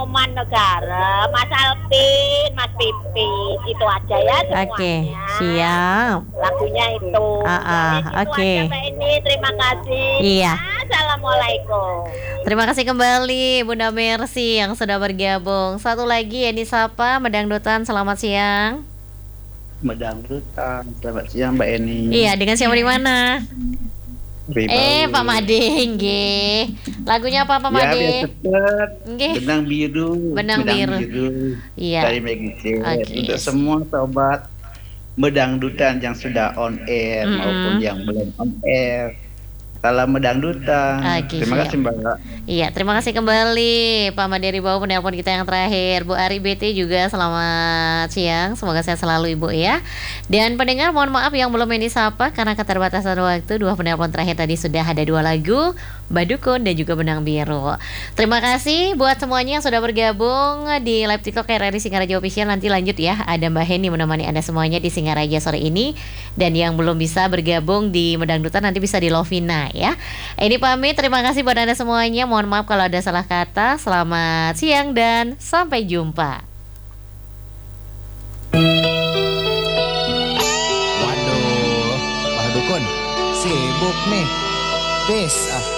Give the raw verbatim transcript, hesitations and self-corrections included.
Nyoman Negara, Mas Alvin, Mas Pipit, itu aja ya semuanya. Oke, siap. Lagunya itu. Ah, ah, Jadi itu oke. aja Mbak Eni, terima kasih. Iya. Assalamualaikum. Terima kasih kembali Bunda Mercy yang sudah bergabung. Satu lagi Eni Sapa, Medangdutan, selamat siang. Medangdutan, selamat siang Mbak Eni. Iya, dengan siapa di mana? Ribau. Eh, Pak Made, nggih. Lagunya apa Pak Ya, Made? biar cepet. Nggih. Benang biru. Benang biru. Iya. Dari Maggie Oke. Untuk semua sobat Medangdutan yang sudah on air Mm-mm. maupun yang belum on air. Salam Medangdutan. Oke, Terima siap. kasih Mbak. Iya, terima kasih kembali Pak Made Ribau penelpon kita yang terakhir. Bu Ari B T juga selamat siang. Semoga sehat selalu Ibu ya. Dan pendengar mohon maaf yang belum ini sapa karena keterbatasan waktu. Dua penelpon terakhir tadi sudah ada dua lagu, Badukun dan juga Benang Biru. Terima kasih buat semuanya yang sudah bergabung di live TikTok R R I Singaraja Official. Nanti lanjut ya, ada Mbak Heni menemani Anda semuanya di Singaraja sore ini. Dan yang belum bisa bergabung di Medangdutan nanti bisa di Lovina ya. Ini pamit, terima kasih buat Anda semuanya. Mohon maaf kalau ada salah kata. Selamat siang dan sampai jumpa. Waduh, Pak Dukun sibuk nih. Peace ah.